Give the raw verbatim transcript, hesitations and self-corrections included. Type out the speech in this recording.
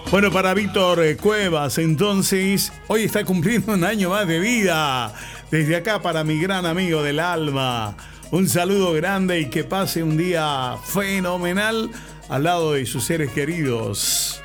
Bueno, para Víctor Cuevas, entonces, hoy está cumpliendo un año más de vida. Desde acá para mi gran amigo del alma, un saludo grande y que pase un día fenomenal al lado de sus seres queridos.